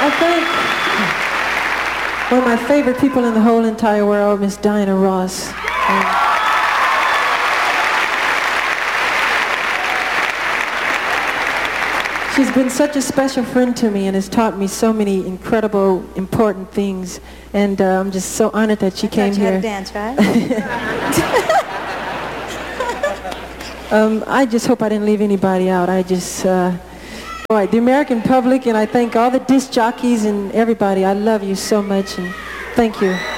I thank one of my favorite people in the whole entire world, Miss Diana Ross. She's been such a special friend to me and has taught me so many incredible, important things. And I'm just so honored that she came here. You had to dance, right? I just hope I didn't leave anybody out. I just, all right, the American public, and I thank all the disc jockeys and everybody. I love you so much, and thank you.